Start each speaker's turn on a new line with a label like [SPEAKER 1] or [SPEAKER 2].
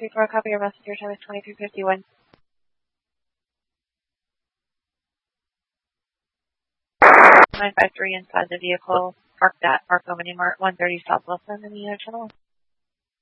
[SPEAKER 1] 434, copy your message. Your time is 23:51. 953 inside the vehicle, parked at Arco Mini Mart, 130 South Wilson in the Channel.